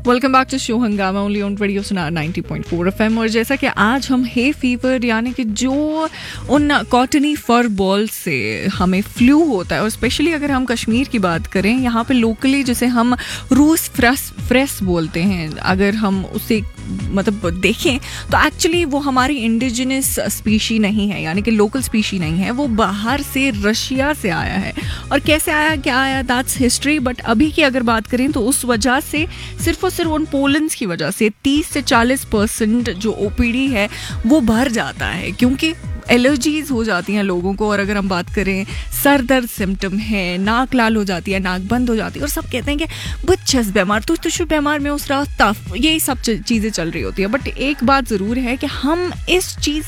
Welcome back to show हंगामा only on radio सुनार 90.4 FM. और जैसा कि आज हम हे फीवर यानी कि जो उन कॉटनी फर बॉल से हमें फ्लू होता है, और स्पेशली अगर हम कश्मीर की बात करें, यहाँ पे लोकली जिसे हम रूस फ्रेस बोलते हैं, अगर हम उसे मतलब देखें तो एक्चुअली वो हमारी इंडिजिनस स्पीशी नहीं है, यानी कि लोकल स्पीशी नहीं है, वो बाहर से रशिया से आया है। और कैसे आया, क्या आया, दैट्स हिस्ट्री। बट अभी की अगर बात करें तो उस वजह से सिर्फ और सिर्फ उन पोलेंस की वजह से 30 से 40% जो ओपीडी है वो भर जाता है, क्योंकि एलर्जीज हो जाती हैं लोगों को। और अगर हम बात करें, सर दर्द सिम्टम है, नाक लाल हो जाती है, नाक बंद हो जाती है, और सब कहते हैं कि बच्चस बीमार, तुझ बीमार में उस रात तफ, यही सब चीज़ें चल रही होती है। बट एक बात ज़रूर है कि हम इस चीज़